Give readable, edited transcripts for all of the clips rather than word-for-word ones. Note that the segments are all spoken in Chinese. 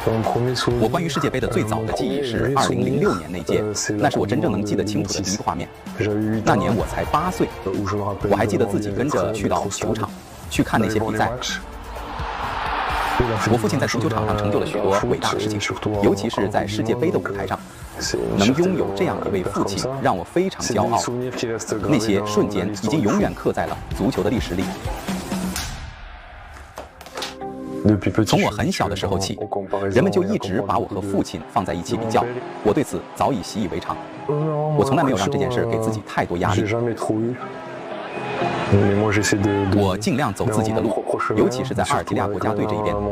我关于世界杯的最早的记忆是2006年那届，那是我真正能记得清楚的第一个画面。那年我才8岁，我还记得自己跟着去到球场去看那些比赛。我父亲在足球场上成就了许多伟大的事情，尤其是在世界杯的舞台上，能拥有这样一位父亲，让我非常骄傲。那些瞬间已经永远刻在了足球的历史里。从我很小的时候起，人们就一直把我和父亲放在一起比较，我对此早已习以为常。我从来没有让这件事给自己太多压力。我尽量走自己的路，尤其是在阿尔及利亚国家队这一边。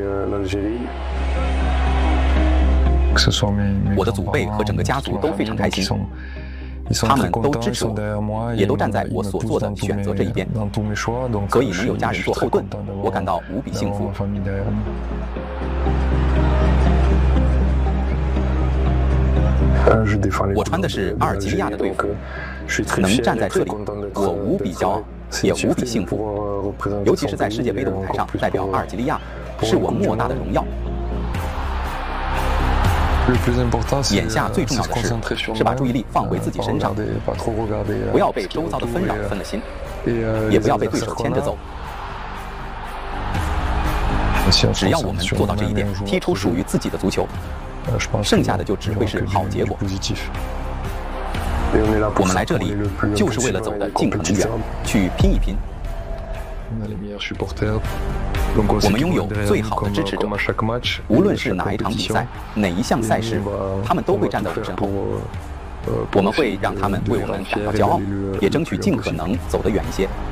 我的祖辈和整个家族都非常开心，他们都支持我，也都站在我所做的选择这一边，所以能有家人做后盾，我感到无比幸福。我穿的是阿尔及利亚的队服，能站在这里，我无比骄傲，也无比幸福。尤其是在世界杯的舞台上，代表阿尔及利亚，是我莫大的荣耀。眼下最重要的是把注意力放回自己身上，不要被周遭的纷扰分了心，也不要被对手牵着走。只要我们做到这一点，踢出属于自己的足球，剩下的就只会是好结果。我们来这里就是为了走得尽可能远，去拼一拼。我们拥有最好的支持者，无论是哪一场比赛、哪一项赛事，他们都会站在我身后。我们会让他们为我们感到骄傲，也争取尽可能走得远一些。